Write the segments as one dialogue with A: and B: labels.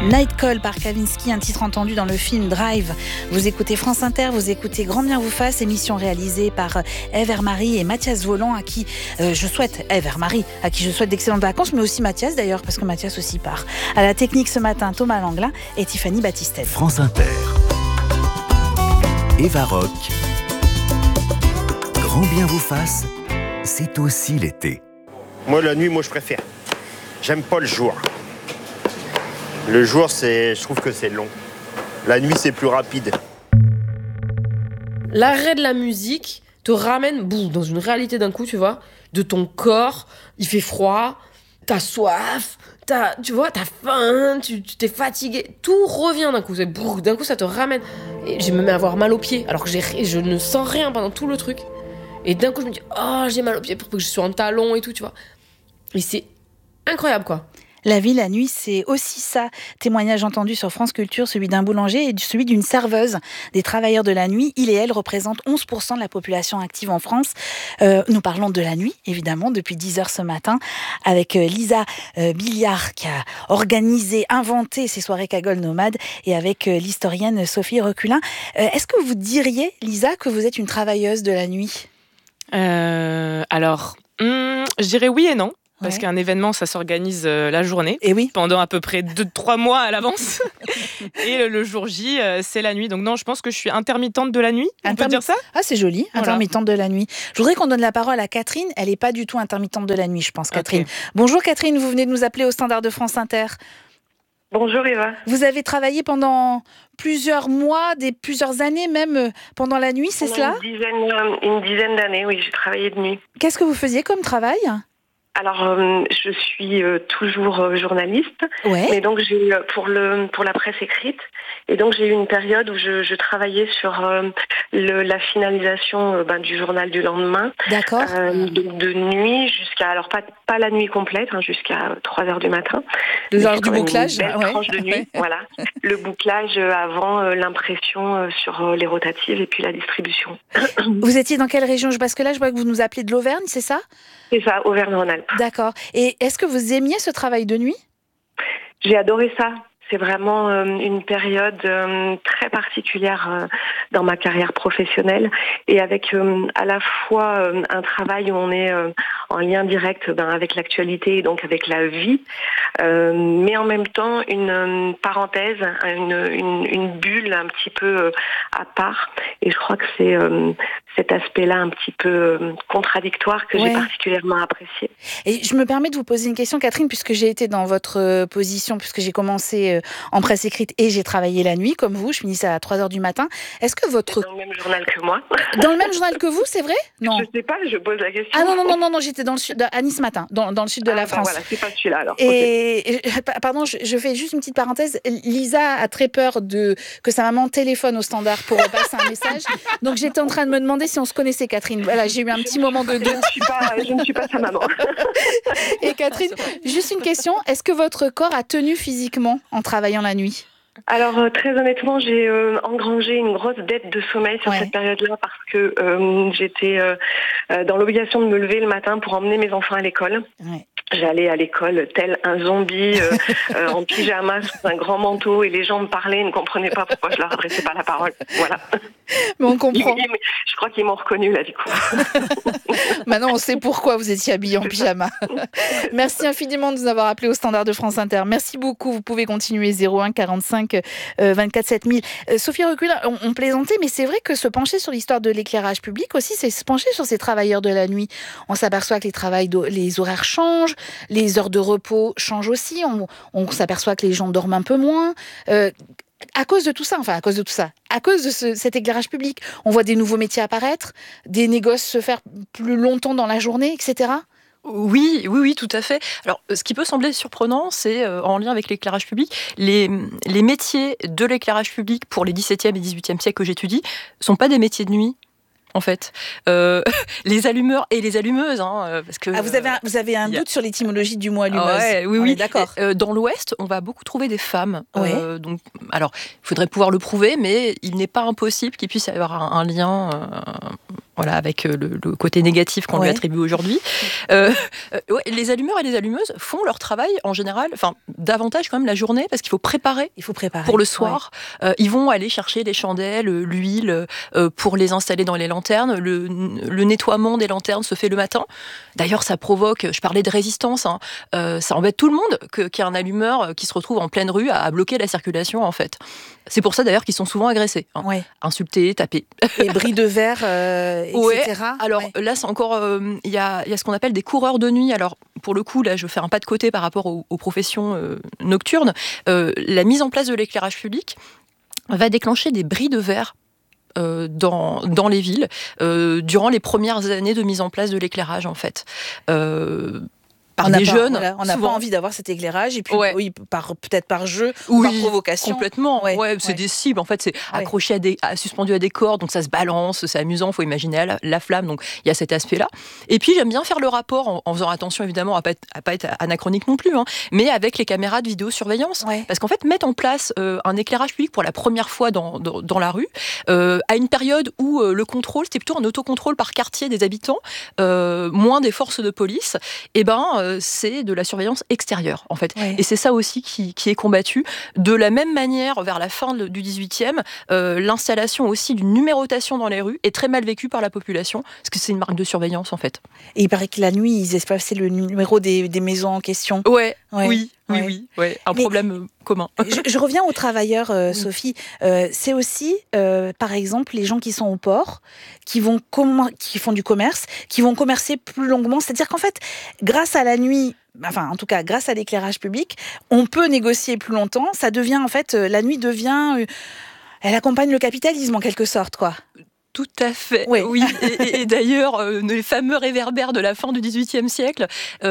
A: Night Call par Kavinsky, un titre entendu dans le film Drive. Vous écoutez France Inter, vous écoutez Grand Bien vous fasse, émission réalisée par Ève Hermary et Mathias Voland, à qui je souhaite d'excellentes vacances, mais aussi Mathias d'ailleurs, parce que Mathias aussi part. À la technique ce matin, Thomas Langlin et Tiffany Battistel.
B: France Inter. Eva Rock. Grand Bien vous fasse, c'est aussi l'été.
C: Moi, la nuit, je préfère. J'aime pas le jour. Le jour, je trouve que c'est long. La nuit, c'est plus rapide.
D: L'arrêt de la musique te ramène dans une réalité d'un coup, tu vois, de ton corps. Il fait froid, t'as soif, t'as faim, tu t'es fatigué. Tout revient d'un coup. D'un coup, ça te ramène. Et je me mets à avoir mal aux pieds, alors que je ne sens rien pendant tout le truc. Et d'un coup, je me dis, oh, j'ai mal aux pieds, pour que je sois en talons et tout, tu vois. Et c'est incroyable, quoi.
A: La vie, la nuit, c'est aussi ça. Témoignage entendu sur France Culture, celui d'un boulanger et celui d'une serveuse. Des travailleurs de la nuit, ils et elles représentent 11% de la population active en France. Nous parlons de la nuit, évidemment, depuis 10h ce matin, avec Lisa Billiard, qui a organisé, inventé ces soirées cagole nomades, et avec l'historienne Sophie Reculin. Est-ce que vous diriez, Lisa, que vous êtes une travailleuse de la nuit ?
E: Je dirais oui et non. Parce qu'un événement, ça s'organise la journée,
A: et oui.
E: Pendant à peu près 2-3 mois à l'avance. Et le jour J, c'est la nuit. Donc non, je pense que je suis intermittente de la nuit. On peut dire ça ?
A: Ah, c'est joli, voilà. Intermittente de la nuit. Je voudrais qu'on donne la parole à Catherine. Elle n'est pas du tout intermittente de la nuit, je pense, Catherine. Okay. Bonjour Catherine, vous venez de nous appeler au standard de France Inter.
F: Bonjour Eva.
A: Vous avez travaillé pendant plusieurs mois, plusieurs années même, pendant la nuit, c'est cela ?
F: Une dizaine d'années, oui, j'ai travaillé de nuit.
A: Qu'est-ce que vous faisiez comme travail ?
F: Alors, je suis toujours journaliste, mais donc j'ai pour la presse écrite, et donc j'ai eu une période où je travaillais sur la finalisation du journal du lendemain.
A: D'accord.
F: De nuit jusqu'à, alors pas la nuit complète, jusqu'à 3h du matin.
A: 2 heures du bouclage.
F: Une belle tranche de nuit, voilà. Le bouclage avant l'impression sur les rotatives et puis la distribution.
A: Vous étiez dans quelle région ? Parce que là, je vois que vous nous appelez de l'Auvergne, c'est ça ?
F: C'est ça, Auvergne-Rhône-Alpes.
A: D'accord. Et est-ce que vous aimiez ce travail de nuit ?
F: J'ai adoré ça. C'est vraiment une période très particulière dans ma carrière professionnelle, et avec à la fois un travail où on est en lien direct avec l'actualité et donc avec la vie, mais en même temps une parenthèse, une bulle un petit peu à part. Et je crois que c'est cet aspect-là un petit peu contradictoire que j'ai particulièrement apprécié.
A: Et je me permets de vous poser une question, Catherine, puisque j'ai été dans votre position, puisque j'ai commencé en presse écrite et j'ai travaillé la nuit, comme vous, je finissais à 3h du matin. Est-ce que votre...
F: Dans le même journal que moi.
A: Dans le même journal que vous, c'est vrai ? Non.
F: Je sais pas, je pose la question.
A: Ah non, j'étais dans le sud, à Nice matin, dans le sud de la France.
F: Voilà, c'est pas celui-là alors.
A: Et pardon, je fais juste une petite parenthèse. Lisa a très peur que sa maman téléphone au standard pour passer un message. Donc j'étais en train de me demander si on se connaissait, Catherine. Voilà, j'ai eu un petit moment de doute.
F: Je ne suis pas sa maman.
A: Et Catherine, juste une question. Est-ce que votre corps a tenu physiquement en travaillant la nuit ?
F: Alors très honnêtement, j'ai engrangé une grosse dette de sommeil sur cette période-là, parce que j'étais dans l'obligation de me lever le matin pour emmener mes enfants à l'école. Ouais. J'allais à l'école tel un zombie, en pyjama, sous un grand manteau, et les gens me parlaient, ne comprenaient pas pourquoi je leur adressais pas la parole. Voilà.
A: Mais on comprend.
F: Je crois qu'ils m'ont reconnu là, du coup.
A: Maintenant, on sait pourquoi vous étiez habillée en pyjama. Merci infiniment de nous avoir appelés au standard de France Inter. Merci beaucoup. Vous pouvez continuer 01 45 24 7000. Sophie Reculin, on plaisantait, mais c'est vrai que se pencher sur l'histoire de l'éclairage public aussi, c'est se pencher sur ces travailleurs de la nuit. On s'aperçoit que les horaires changent. Les heures de repos changent aussi, on s'aperçoit que les gens dorment un peu moins. À cause de cet éclairage public, on voit des nouveaux métiers apparaître, des négoces se faire plus longtemps dans la journée, etc.
G: Oui, tout à fait. Alors, ce qui peut sembler surprenant, c'est, en lien avec l'éclairage public, les métiers de l'éclairage public pour les 17e et 18e siècles que j'étudie ne sont pas des métiers de nuit. En fait, les allumeurs et les allumeuses, parce que
A: vous avez un doute sur l'étymologie du mot allumeuse.
G: Oui,
A: d'accord.
G: Dans l'Ouest, on va beaucoup trouver des femmes. Donc, alors, il faudrait pouvoir le prouver, mais il n'est pas impossible qu'il puisse y avoir un lien Voilà, avec le côté négatif qu'on lui attribue aujourd'hui. Les allumeurs et les allumeuses font leur travail en général, davantage quand même la journée, parce qu'il faut préparer pour le soir. Ils vont aller chercher les chandelles, l'huile, pour les installer dans les lanternes. Le nettoiement des lanternes se fait le matin. D'ailleurs, ça provoque, je parlais de résistance, ça embête tout le monde qu'il y ait un allumeur qui se retrouve en pleine rue à bloquer la circulation, en fait. C'est pour ça d'ailleurs qu'ils sont souvent agressés, insultés, tapés.
A: Et bris de verre, etc.
G: Alors là, c'est encore, il y a ce qu'on appelle des coureurs de nuit. Alors pour le coup, là, je fais un pas de côté par rapport aux professions nocturnes. La mise en place de l'éclairage public va déclencher des bris de verre dans les villes durant les premières années de mise en place de l'éclairage, en fait. Par des jeunes.
A: On n'a pas envie d'avoir cet éclairage, et puis peut-être par jeu, ou par provocation.
G: Complètement. C'est des cibles, en fait, c'est accroché suspendu à des cordes, donc ça se balance, c'est amusant, il faut imaginer la flamme, donc il y a cet aspect-là. Et puis j'aime bien faire le rapport, en faisant attention évidemment à pas être anachronique non plus, mais avec les caméras de vidéosurveillance. Parce qu'en fait, mettre en place un éclairage public pour la première fois dans la rue, à une période où le contrôle, c'était plutôt un autocontrôle par quartier des habitants, moins des forces de police, c'est de la surveillance extérieure, en fait. Et c'est ça aussi qui est combattu. De la même manière, vers la fin du 18e, l'installation aussi d'une numérotation dans les rues est très mal vécue par la population, parce que c'est une marque de surveillance, en fait.
A: Et il paraît que la nuit, ils espaçaient le numéro des maisons en question.
G: Oui. Un problème commun.
A: Je reviens aux travailleurs, Sophie. C'est aussi, par exemple, les gens qui sont au port, qui font du commerce, qui vont commercer plus longuement. C'est-à-dire qu'en fait, grâce à la nuit, en tout cas, grâce à l'éclairage public, on peut négocier plus longtemps. Ça devient, en fait, la nuit devient... elle accompagne le capitalisme, en quelque sorte, quoi.
G: Tout à fait, oui. Et d'ailleurs, les fameux réverbères de la fin du XVIIIe siècle,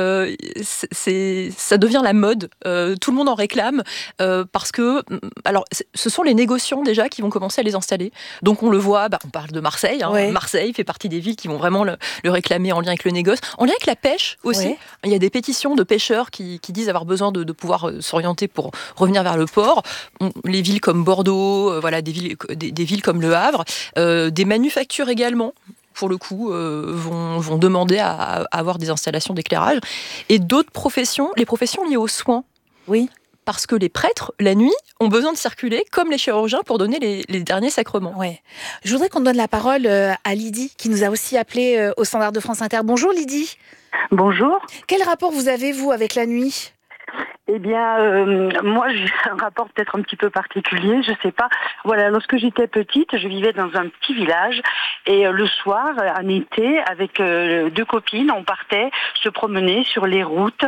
G: ça devient la mode. Tout le monde en réclame parce que, alors, ce sont les négociants déjà qui vont commencer à les installer. Donc on le voit, on parle de Marseille. Marseille fait partie des villes qui vont vraiment le réclamer en lien avec le négoce, en lien avec la pêche aussi. Il y a des pétitions de pêcheurs qui disent avoir besoin de pouvoir s'orienter pour revenir vers le port. Les villes comme Bordeaux, des villes comme Le Havre, des manufactures également, pour le coup, vont demander à avoir des installations d'éclairage. Et d'autres professions, les professions liées aux soins.
A: Oui.
G: Parce que les prêtres, la nuit, ont besoin de circuler, comme les chirurgiens, pour donner les derniers sacrements.
A: Je voudrais qu'on donne la parole à Lydie, qui nous a aussi appelé au standard de France Inter. Bonjour Lydie.
H: Bonjour.
A: Quel rapport vous avez, vous, avec la nuit ?
H: Eh bien, moi, j'ai un rapport peut-être un petit peu particulier, je sais pas. Voilà, lorsque j'étais petite, je vivais dans un petit village et le soir, en été, avec deux copines, on partait se promener sur les routes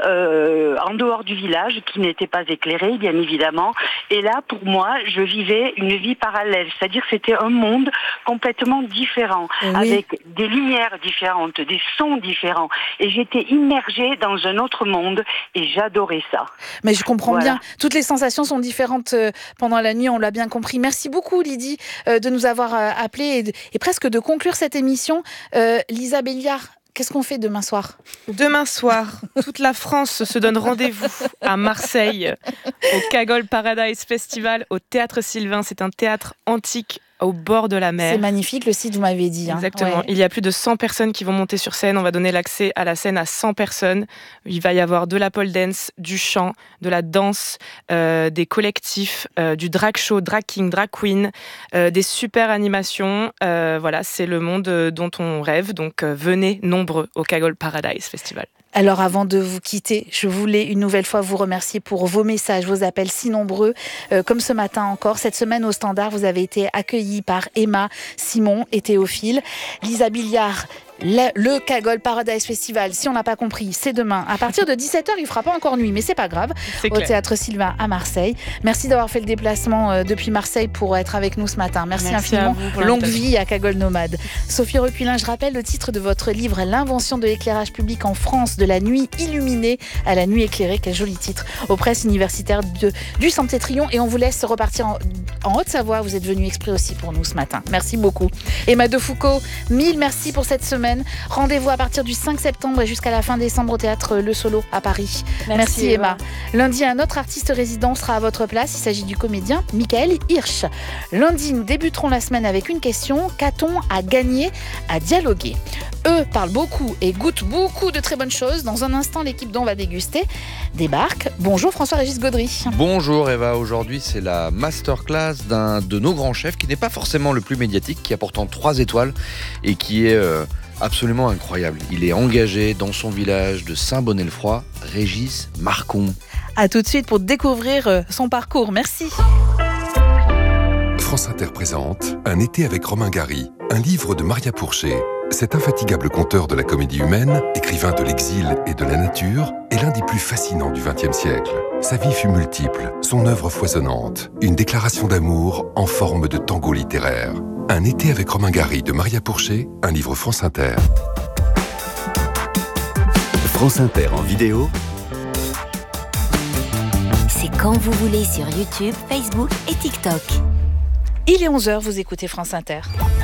H: en dehors du village, qui n'était pas éclairé, bien évidemment. Et là, pour moi, je vivais une vie parallèle, c'est-à-dire que c'était un monde complètement différent, avec des lumières différentes, des sons différents. Et j'étais immergée dans un autre monde et j'adorais ça.
A: Mais je comprends bien. Toutes les sensations sont différentes pendant la nuit, on l'a bien compris. Merci beaucoup Lydie de nous avoir appelé et presque de conclure cette émission. Lisa Béliard, qu'est-ce qu'on fait demain soir ?
E: Demain soir, toute la France se donne rendez-vous à Marseille, au Cagole Paradise Festival, au Théâtre Sylvain. C'est un théâtre antique au bord de la mer.
A: C'est magnifique le site, vous m'avez dit.
E: Exactement. Il y a plus de 100 personnes qui vont monter sur scène. On va donner l'accès à la scène à 100 personnes. Il va y avoir de la pole dance, du chant, de la danse, des collectifs, du drag show, drag king, drag queen, des super animations. C'est le monde dont on rêve. Donc venez nombreux au Cagole Paradise Festival.
A: Alors avant de vous quitter, je voulais une nouvelle fois vous remercier pour vos messages, vos appels si nombreux, comme ce matin encore. Cette semaine au Standard, vous avez été accueillis par Emma, Simon et Théophile. Lisa Béliard, le Cagole Paradise Festival, si on n'a pas compris, c'est demain. À partir de 17h, il ne fera pas encore nuit, mais c'est pas grave. Au Théâtre Sylvain à Marseille. Merci d'avoir fait le déplacement depuis Marseille pour être avec nous ce matin. Merci infiniment. Longue vie à Cagole Nomade. Sophie Recuilin, je rappelle le titre de votre livre, L'invention de l'éclairage public en France, de la nuit illuminée à la nuit éclairée. Quel joli titre, aux presses universitaires du Septentrion. Et on vous laisse repartir en Haute-Savoie. Vous êtes venu exprès aussi pour nous ce matin. Merci beaucoup. Emma Defoucauld, mille merci pour cette semaine. semaine. Rendez-vous à partir du 5 septembre et jusqu'à la fin décembre au théâtre Le Solo à Paris. Merci Emma. Lundi, un autre artiste résident sera à votre place. Il s'agit du comédien Michael Hirsch. Lundi, nous débuterons la semaine avec une question. Qu'a-t-on à gagner à dialoguer ? Eux parlent beaucoup et goûtent beaucoup de très bonnes choses. Dans un instant, l'équipe dont on va déguster débarque. Bonjour François-Régis Gaudry.
I: Bonjour Eva, aujourd'hui c'est la masterclass d'un de nos grands chefs qui n'est pas forcément le plus médiatique, qui a pourtant 3 étoiles et qui est absolument incroyable. Il est engagé dans son village de Saint-Bonnet-le-Froid, Régis Marcon.
A: A tout de suite pour découvrir son parcours. Merci.
J: France Inter présente Un été avec Romain Gary, un livre de Maria Pourchet. Cet infatigable conteur de la comédie humaine, écrivain de l'exil et de la nature, est l'un des plus fascinants du XXe siècle. Sa vie fut multiple, son œuvre foisonnante, une déclaration d'amour en forme de tango littéraire. Un été avec Romain Gary de Maria Pourchet, un livre France Inter.
B: France Inter en vidéo.
K: C'est quand vous voulez sur YouTube, Facebook et TikTok.
A: Il est 11h, vous écoutez France Inter.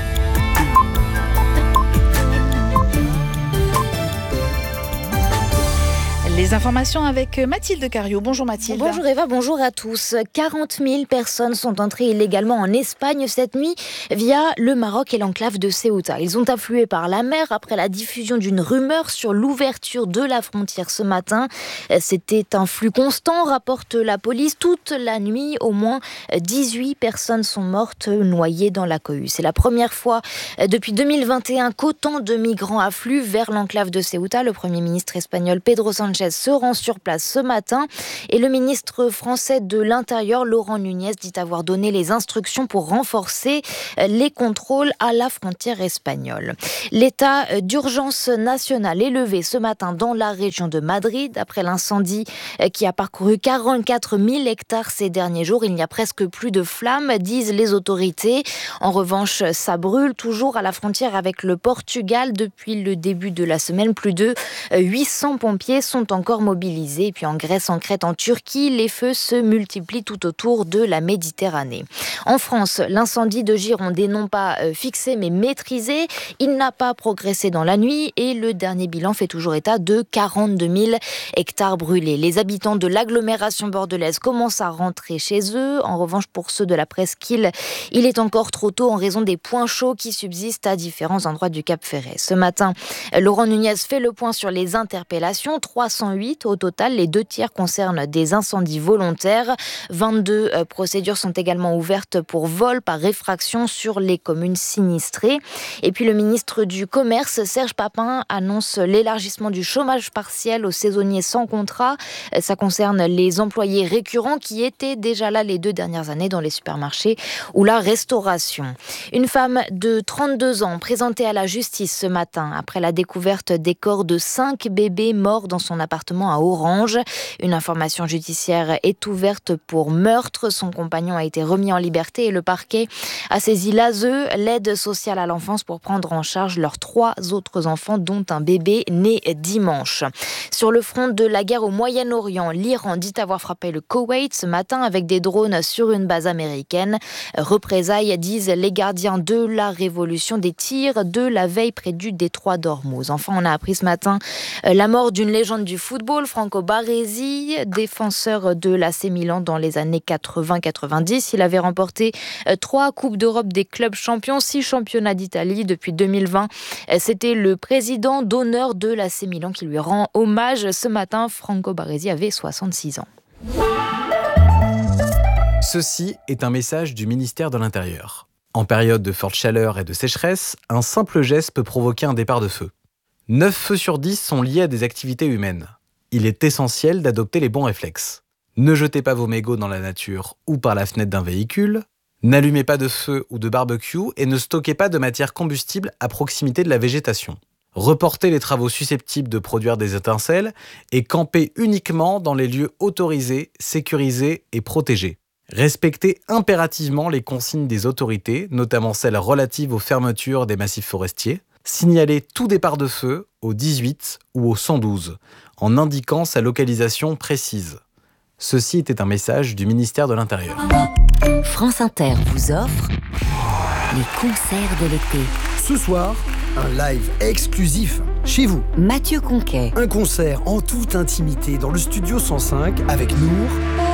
A: Les informations avec Mathilde Cariou. Bonjour Mathilde.
K: Bonjour Eva, bonjour à tous. 40 000 personnes sont entrées illégalement en Espagne cette nuit via le Maroc et l'enclave de Ceuta. Ils ont afflué par la mer après la diffusion d'une rumeur sur l'ouverture de la frontière ce matin. C'était un flux constant, rapporte la police. Toute la nuit, au moins 18 personnes sont mortes noyées dans la cohue. C'est la première fois depuis 2021 qu'autant de migrants affluent vers l'enclave de Ceuta. Le Premier ministre espagnol Pedro Sánchez se rend sur place ce matin et le ministre français de l'Intérieur, Laurent Nunez, dit avoir donné les instructions pour renforcer les contrôles à la frontière espagnole. L'état d'urgence national est levé ce matin dans la région de Madrid après l'incendie qui a parcouru 44 000 hectares ces derniers jours. Il n'y a presque plus de flammes, disent les autorités. En revanche, ça brûle toujours à la frontière avec le Portugal. Depuis le début de la semaine, plus de 800 pompiers sont encore mobilisés. Et puis en Grèce, en Crète, en Turquie, les feux se multiplient tout autour de la Méditerranée. En France, l'incendie de Gironde est non pas fixé mais maîtrisé. Il n'a pas progressé dans la nuit et le dernier bilan fait toujours état de 42 000 hectares brûlés. Les habitants de l'agglomération bordelaise commencent à rentrer chez eux. En revanche, pour ceux de la presqu'île, il est encore trop tôt en raison des points chauds qui subsistent à différents endroits du Cap Ferret. Ce matin, Laurent Nunez fait le point sur les interpellations. 308 au total, les 2 tiers concernent des incendies volontaires. 22 procédures sont également ouvertes pour vol par effraction sur les communes sinistrées. Et puis le ministre du Commerce, Serge Papin, annonce l'élargissement du chômage partiel aux saisonniers sans contrat. Ça concerne les employés récurrents qui étaient déjà là les 2 dernières années dans les supermarchés ou la restauration. Une femme de 32 ans présentée à la justice ce matin après la découverte des corps de 5 bébés morts dans son appartement à Orange. Une information judiciaire est ouverte pour meurtre. Son compagnon a été remis en liberté et le parquet a saisi l'ASE, l'aide sociale à l'enfance, pour prendre en charge leurs 3 autres enfants, dont un bébé né dimanche. Sur le front de la guerre au Moyen-Orient, l'Iran dit avoir frappé le Koweït ce matin avec des drones sur une base américaine. Représailles, disent les gardiens de la révolution, des tirs de la veille près du détroit d'Ormuz. Enfin, on a appris ce matin la mort d'une légende du football, Franco Baresi, défenseur de l'AC Milan dans les années 80-90. Il avait remporté 3 Coupes d'Europe des clubs champions, 6 championnats d'Italie depuis 2020. C'était le président d'honneur de l'AC Milan qui lui rend hommage. Ce matin, Franco Baresi avait 66 ans.
L: Ceci est un message du ministère de l'Intérieur. En période de forte chaleur et de sécheresse, un simple geste peut provoquer un départ de feu. 9 feux sur 10 sont liés à des activités humaines. Il est essentiel d'adopter les bons réflexes. Ne jetez pas vos mégots dans la nature ou par la fenêtre d'un véhicule. N'allumez pas de feu ou de barbecue et ne stockez pas de matière combustible à proximité de la végétation. Reportez les travaux susceptibles de produire des étincelles et campez uniquement dans les lieux autorisés, sécurisés et protégés. Respectez impérativement les consignes des autorités, notamment celles relatives aux fermetures des massifs forestiers. Signalez tout départ de feu au 18 ou au 112, en indiquant sa localisation précise. Ceci était un message du ministère de l'Intérieur.
K: France Inter vous offre les concerts de l'été.
M: Ce soir, Un live exclusif chez vous.
N: Mathieu Conquet.
M: Un concert en toute intimité dans le studio 105 avec Nour